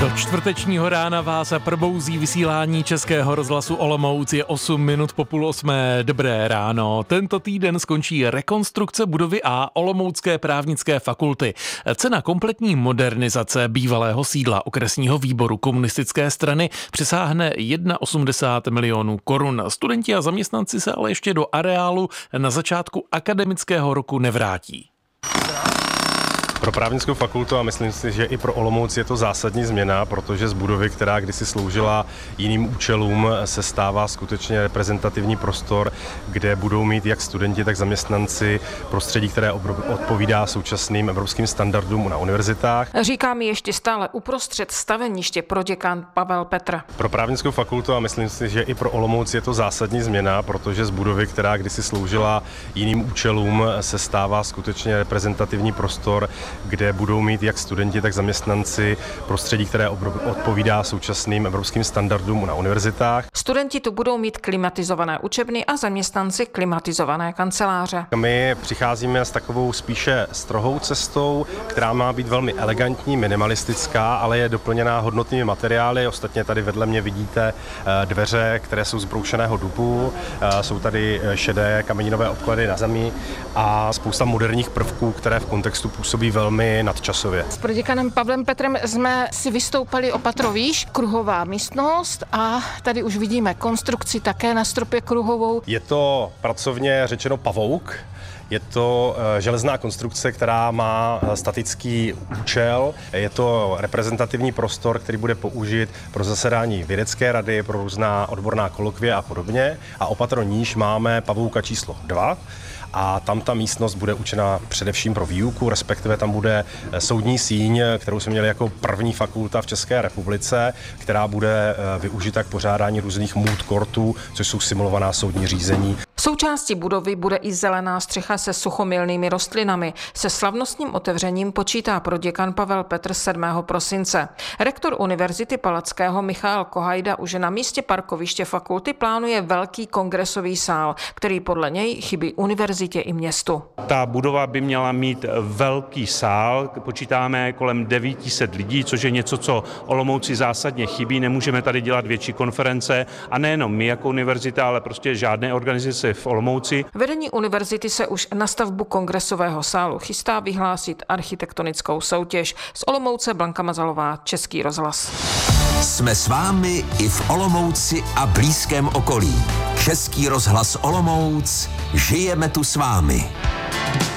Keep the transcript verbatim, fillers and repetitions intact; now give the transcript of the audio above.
Do čtvrtečního rána vás probouzí vysílání Českého rozhlasu Olomouc. Je osm minut po půl osmé. Dobré ráno. Tento týden skončí rekonstrukce budovy A Olomoucké právnické fakulty. Cena kompletní modernizace bývalého sídla okresního výboru komunistické strany přesáhne osmdesát jedna milionů korun. Studenti a zaměstnanci se ale ještě do areálu na začátku akademického roku nevrátí. Pro právnickou fakultu a myslím si, že i pro Olomouc je to zásadní změna, protože z budovy, která kdysi sloužila jiným účelům, se stává skutečně reprezentativní prostor, kde budou mít jak studenti, tak zaměstnanci prostředí, které odpovídá současným evropským standardům na univerzitách. Říká mi ještě stále uprostřed staveniště proděkan Pavel Petr. Pro právnickou fakultu a myslím si, že i pro Olomouc je to zásadní změna, protože z budovy, která kdysi sloužila jiným účelům, se stává skutečně reprezentativní prostor, kde budou mít jak studenti, tak zaměstnanci prostředí, které odpovídá současným evropským standardům na univerzitách. Studenti tu budou mít klimatizované učebny a zaměstnanci klimatizované kanceláře. My přicházíme s takovou spíše strohou cestou, která má být velmi elegantní, minimalistická, ale je doplněná hodnotnými materiály. Ostatně tady vedle mě vidíte dveře, které jsou z broušeného dubu, jsou tady šedé kameninové obklady na zemi a spousta moderních prvků, které v kontextu působí velmi velmi nadčasově. S proděkanem Pavlem Petrem jsme si vystoupali o patro výš, kruhová místnost a tady už vidíme konstrukci také na stropě kruhovou. Je to pracovně řečeno pavouk. Je to železná konstrukce, která má statický účel. Je to reprezentativní prostor, který bude použit pro zasedání vědecké rady, pro různá odborná kolokvia a podobně. A o patro níž máme pavouka číslo dva. A tam ta místnost bude určena především pro výuku, respektive tam bude soudní síň, kterou jsme měli jako první fakulta v České republice, která bude využita k pořádání různých moot courtů, což jsou simulovaná soudní řízení. Součástí budovy bude i zelená střecha se suchomilnými rostlinami. Se slavnostním otevřením počítá proděkan Pavel Petr sedmého prosince. Rektor Univerzity Palackého Michael Kohajda už na místě parkoviště fakulty plánuje velký kongresový sál, který podle něj chybí univerzitě i městu. Ta budova by měla mít velký sál, počítáme kolem devět set lidí, což je něco, co Olomouci zásadně chybí. Nemůžeme tady dělat větší konference a nejenom my jako univerzita, ale prostě žádné organizace v Olomouci. Vedení univerzity se už na stavbu kongresového sálu chystá vyhlásit architektonickou soutěž. Z Olomouce Blanka Mazalová, Český rozhlas. Jsme s vámi i v Olomouci a blízkém okolí. Český rozhlas Olomouc, žijeme tu s vámi.